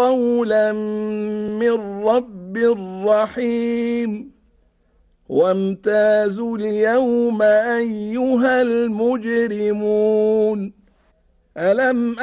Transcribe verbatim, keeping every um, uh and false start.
قولا من رب رحيم وامتازوا اليوم أيها المجرمون ألم